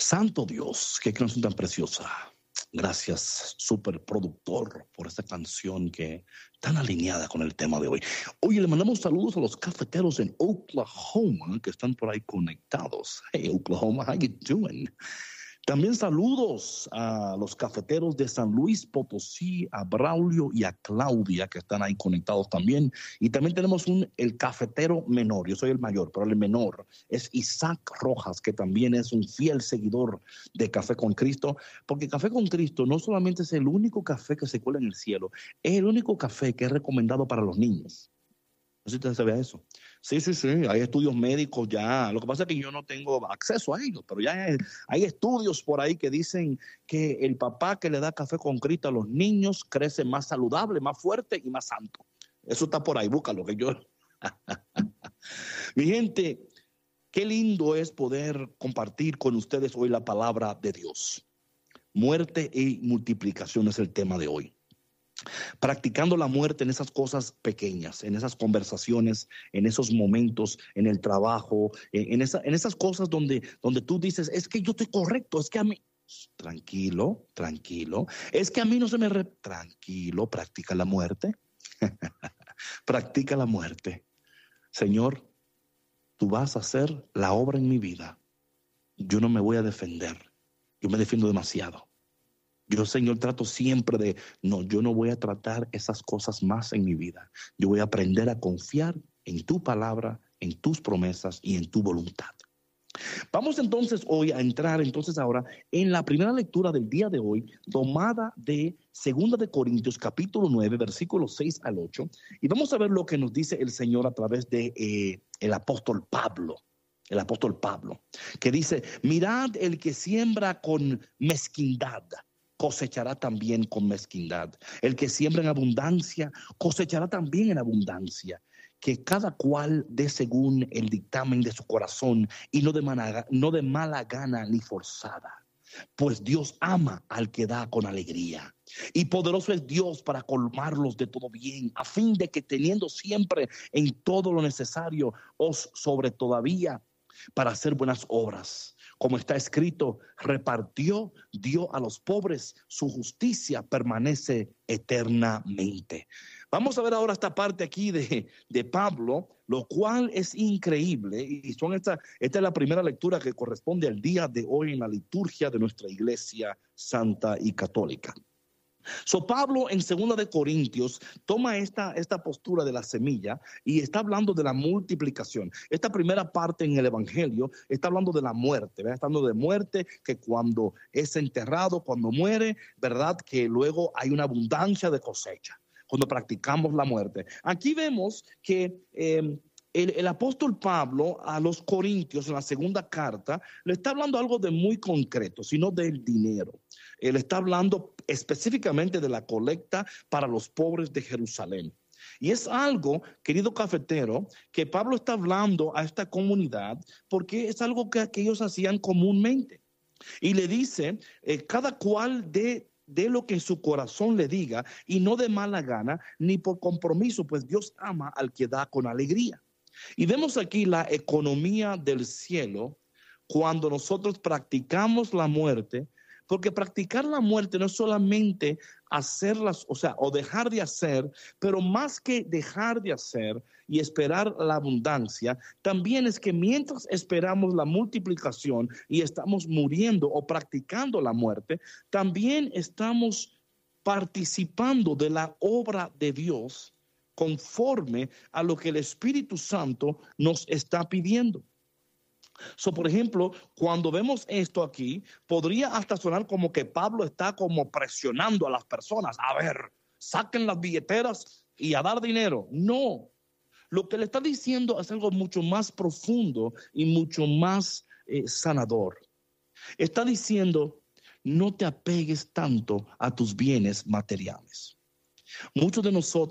Santo Dios, qué canción tan preciosa. Gracias, superproductor, por esta canción que tan alineada con el tema de hoy. Oye, le mandamos saludos a los cafeteros en Oklahoma que están por ahí conectados. Hey, Oklahoma, how you doing? También saludos a los cafeteros de San Luis Potosí, a Braulio y a Claudia, que están ahí conectados también. Y también tenemos el cafetero menor, yo soy el mayor, pero el menor es Isaac Rojas, que también es un fiel seguidor de Café con Cristo, porque Café con Cristo no solamente es el único café que se cuela en el cielo, es el único café que es recomendado para los niños. No sé si usted sabía eso. Sí, hay estudios médicos ya. Lo que pasa es que yo no tengo acceso a ellos, pero ya hay estudios por ahí que dicen que el papá que le da café con Cristo a los niños crece más saludable, más fuerte y más santo. Eso está por ahí, búscalo, que yo... Mi gente, qué lindo es poder compartir con ustedes hoy la palabra de Dios. Muerte y multiplicación es el tema de hoy. Practicando la muerte en esas cosas pequeñas, en esas conversaciones, en esos momentos, en el trabajo, en esas cosas donde tú dices, es que yo estoy correcto, es que a mí, tranquilo, es que a mí no se me... Tranquilo, practica la muerte, practica la muerte. Señor, tú vas a hacer la obra en mi vida, yo no me voy a defender, yo me defiendo demasiado. Yo, Señor, trato siempre yo no voy a tratar esas cosas más en mi vida. Yo voy a aprender a confiar en tu palabra, en tus promesas y en tu voluntad. Vamos entonces hoy a entrar ahora en la primera lectura del día de hoy, tomada de 2 de Corintios capítulo 9, versículos 6 al 8. Y vamos a ver lo que nos dice el Señor a través de el apóstol Pablo. El apóstol Pablo, que dice, mirad, el que siembra con mezquindad, cosechará también con mezquindad. El que siembra en abundancia, cosechará también en abundancia. Que cada cual dé según el dictamen de su corazón y no de mala gana ni forzada. Pues Dios ama al que da con alegría. Y poderoso es Dios para colmarlos de todo bien, a fin de que teniendo siempre en todo lo necesario, os sobre todavía para hacer buenas obras. Como está escrito, repartió, dio a los pobres, su justicia permanece eternamente. Vamos a ver ahora esta parte aquí de Pablo, lo cual es increíble. Y esta es la primera lectura que corresponde al día de hoy en la liturgia de nuestra iglesia santa y católica. Pablo en 2 de Corintios toma esta postura de la semilla y está hablando de la multiplicación. Esta primera parte en el evangelio está hablando de la muerte, ¿verdad? Está hablando de muerte, que cuando es enterrado, cuando muere, ¿verdad? Que luego hay una abundancia de cosecha cuando practicamos la muerte. Aquí vemos que el apóstol Pablo a los Corintios en la segunda carta le está hablando algo de muy concreto, sino del dinero. Él está hablando específicamente de la colecta para los pobres de Jerusalén. Y es algo, querido cafetero, que Pablo está hablando a esta comunidad porque es algo que ellos hacían comúnmente. Y le dice, cada cual de lo que su corazón le diga y no de mala gana ni por compromiso, pues Dios ama al que da con alegría. Y vemos aquí la economía del cielo cuando nosotros practicamos la muerte, porque practicar la muerte no es solamente hacerlas, o dejar de hacer, pero más que dejar de hacer y esperar la abundancia, también es que mientras esperamos la multiplicación y estamos muriendo o practicando la muerte, también estamos participando de la obra de Dios conforme a lo que el Espíritu Santo nos está pidiendo. Por ejemplo, cuando vemos esto aquí, podría hasta sonar como que Pablo está como presionando a las personas. A ver, saquen las billeteras y a dar dinero. No, lo que le está diciendo es algo mucho más profundo y mucho más sanador. Está diciendo, no te apegues tanto a tus bienes materiales. Muchos de nosotros